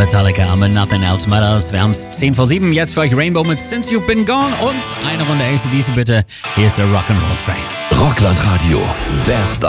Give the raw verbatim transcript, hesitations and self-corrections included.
Metallica mit Nothing Else Matters. Wir haben es zehn vor sieben, jetzt für euch Rainbow mit Since You've Been Gone und eine Runde A C D C bitte. Hier ist der Rock'n'Roll Train. Rockland Radio, Best